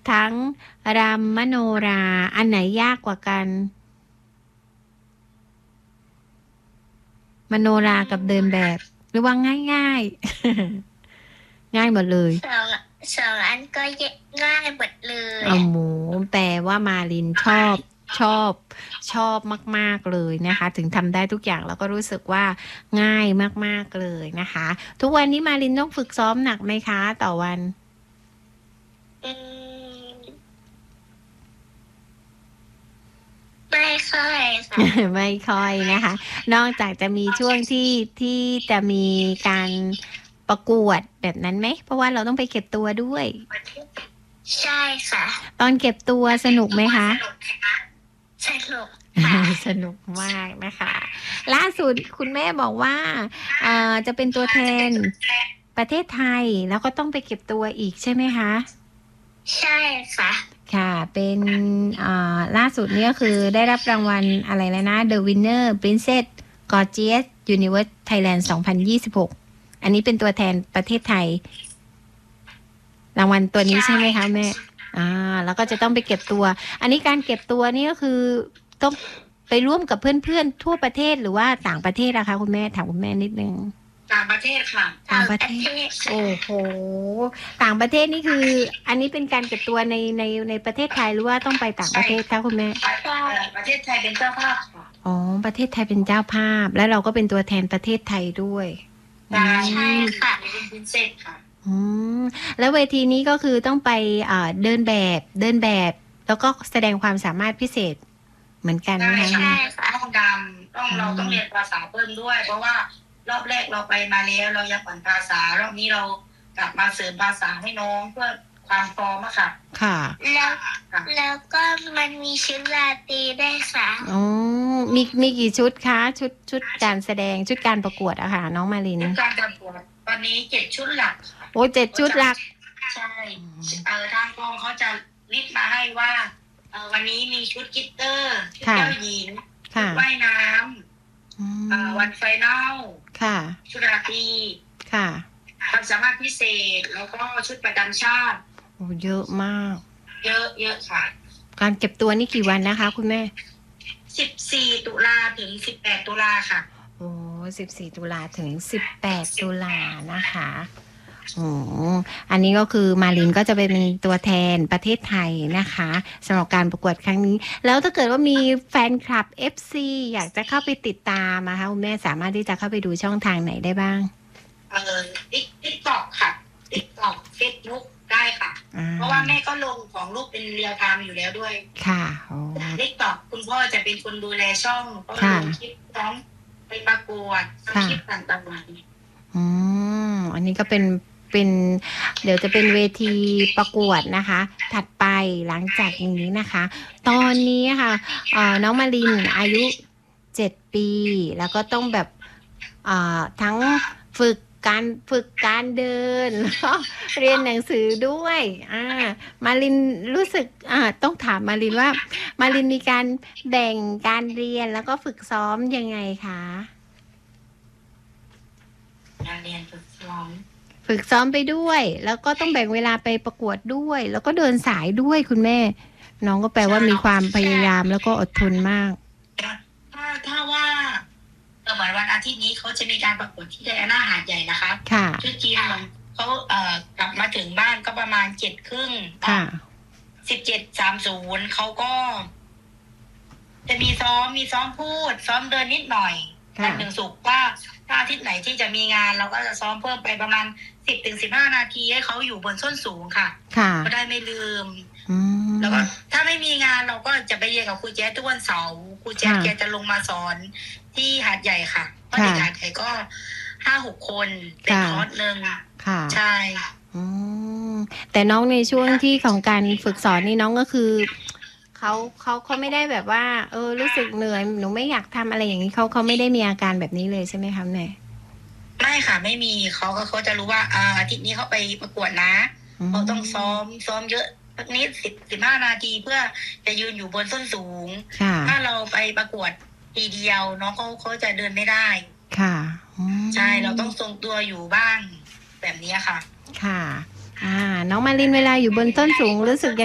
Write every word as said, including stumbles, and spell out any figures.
ทั้งรำมโนราอันไหนยากกว่ากัน มโนรากับเดินแบบหรือว่าง่ายๆ ง่ายหมดเลยสองสองอันก็ง่ายหมดเลยเอาหมูแปลว่ามาลินชอบชอบชอบมากๆเลยนะคะ ถึงทำได้ทุกอย่างแล้วก็รู้สึกว่าง่ายมากๆเลยนะคะ ทุกวันนี้มาลินต้องฝึกซ้อมหนักไหมคะต่อวันอืมไม่ค่อยค่ะไม่ค่อยนะคะ นอกจากจะมีช่วงที่ที่จะมีการประกวดแบบนั้นไหมเพราะว่าเราต้องไปเก็บตัวด้วยใช่ค่ะตอนเก็บตัวสนุกไหมคะสนุกค่ะสนุกมากนะคะ ล่าสุดคุณแม่บอกว่าเอ่อจะเป็นตัวแทนประเทศไทยแล้วก็ต้องไปเก็บตัวอีกใช่ไหมคะใช่ค่ะค่ะ เป็นอ่าล่าสุดนี้ก็คือได้รับรางวัลอะไรแล้วนะ The Winner Princess Gorgeous Universe Thailand สองพันยี่สิบหก อันนี้เป็นตัวแทนประเทศไทย รางวัลตัวนี้ใช่ไหมคะแม่ อ่า แล้วก็จะต้องไปเก็บตัว อันนี้การเก็บตัวนี่ก็คือต้องไปร่วมกับเพื่อนๆทั่วประเทศหรือว่าต่างประเทศนะคะคุณแม่ถามคุณแม่นิดนึงต่างประเทศค่ะต่างประเทศ โอ้โห ต่างประเทศนี่คือ อันนี้เป็นการเก็บตัวในในในประเทศไทยหรือว่าต้องไปต่างประเทศคะคุณแม่ประเทศไทยเป็นเจ้าภาพค่ะอ๋อ ประเทศไทยเป็นเจ้าภาพ แล้วเราก็เป็นตัวแทนประเทศไทยด้วยใช่ค่ะเป็นพิเศษค่ะอืมแล้วเวทีนี้ก็คือต้องไปอ่าเดินแบบเดินแบบ แล้วก็แสดงความสามารถพิเศษเหมือนกันนะคะใช่ค่ะต้องดำต้องเราต้องเรียนภาษาเพิ่มด้วย เพราะว่ารอบแรกเราไปมาแล้วเรายังผ่อนภาษารอบนี้เรากลับมาเสริมภาษาให้น้องเพื่อความพร้อมอะค่ะค่ะแล้วแล้วก็มันมีชุดราตรีด้วยค่ะอ๋อมีมีกี่ชุดคะชุดชุดการแสดงชุดการประกวดอะค่ะน้องมาลินการประกวดตอนนี้เจ็ดชุดหลักโอ้เจ็ดชุดหลักใช่เออทางกองเขาจะลิสต์มาให้ว่าเออวันนี้มีชุดกิตเตอร์ชุดค่ะเจ้าหญิงชุค่ะดว่ายน้อืำเอ่อมวันไฟนอลค่ะชุดราตรีค่ะความสามารถพิเศษแล้วก็ชุดประจำชาติโอ้เยอะมากเยอะเยอะค่ะการเก็บตัวนี่กี่วันนะคะ คุณแม่สิบสี่ตุลาถึงสิบแปดตุลาค่ะโอ้สิบสี่ตุลาถึงสิบแปดตุลานะคะโอ้อันนี้ก็คือมาลินก็จะเป็นตัวแทนประเทศไทยนะคะสำหรับการประกวดครั้งนี้ แล้วถ้าเกิดว่ามีแฟนคลับ เอฟ ซี อยากจะเข้าไปติดตามนะคะคุณแม่สามารถที่จะเข้าไปดูช่องทางไหนได้บ้างเออติ๊กติ๊กต็อกค่ะติ๊กต็อกเฟซบุ๊กได้ค่ะอ่าเพราะว่าแม่ก็ลงของลูกเป็นเรียลไทม์อยู่แล้วด้วยค่ะโอ้ติ๊กต็อกคุณพ่อจะเป็นคนดูแลช่องก็ลค่ะงคลิปน้องไปประกวดค่ะคลิปต่างๆอืมอันนี้ก็เป็นเป็นเดี๋ยวจะเป็นเวทีประกวดนะคะ ถัดไปหลังจากนี้นะคะ ตอนนี้ค่ะเอ่อน้องมารินอายุเจ็ดปี แล้วก็ต้องแบบเอ่อทั้งฝึกการฝึกการเดิน แล้วก็เรียนหนังสือด้วยอ่ามารินรู้สึกอ่าต้องถามมารินว่า มารินมีการแบ่งการเรียนแล้วก็ฝึกซ้อมยังไงคะการเรียนฝึกซ้อมฝึกซ้อมไปด้วย แล้วก็ต้องแบ่งเวลาไปประกวดด้วย แล้วก็เดินสายด้วยคุณแม่ น้องก็แปลว่ามีความพยายามแล้วก็อดทนมากถ้าถ้าว่าเออเหมือนวันอาทิตย์นี้เขาจะมีการประกวดที่ไดอาน่าหาดใหญ่นะคะค่ะชุดจีนเหมือนเขาเอ่อกลับมาถึงบ้านก็ประมาณเจ็ดครึ่งค่ะสิบเจ็ดสามศูนย์เขาก็ จะมีซ้อมมีซ้อมพูด ซ้อมเดินนิดหน่อยค่ะวันหนึ่งสุกร์ว่าถ้าอาทิตย์ไหนที่จะมีงาน เราก็จะซ้อมเพิ่มไปประมาณสิบถึงสิบห้านาทีให้เขาอยู่บนส้นสูงค่ะค่ะก็ได้ไม่ลืมอืมแล้วก็ถ้าไม่มีงานเราก็จะไปเรียนกับครูแจ๊สทุกวันเสาร์ครูแจ๊สค่ะแกจะลงมาสอนที่หาดใหญ่ค่ะเพราะค่ะเด็กหาดใหญ่ก็ห้าหกคนเป็นค่ะคอร์สหนึ่งค่ะใช่อืมแต่น้องในช่วงที่ของการฝึกสอนนี่น้องก็คือเขาเขาเขาไม่ได้แบบว่า เออ รู้สึกเหนื่อยหนูไม่อยากทำอะไรอย่างนี้เขาเขาไม่ได้มีอาการแบบนี้เลยใช่ไหมคะแม่ไม่ค่ะไม่มีเขาก็เขาจะรู้ว่าอ่าอาทิตย์นี้เขาไปประกวดนะมเขาต้องซ้อมซ้อมเยอะสักนิดสิบสิบห้านาทีเพื่อจะยืนอยู่บนส้นสูงค่ะถ้าเราไปประกวดทีเดียวน้องเขาเขาจะเดินไม่ได้ค่ะอืมใช่เราต้องทรงตัวอยู่บ้างแบบนี้ค่ะค่ะ อ่า น้องมารินเวลาอยู่บนต้นสูงรู้สึก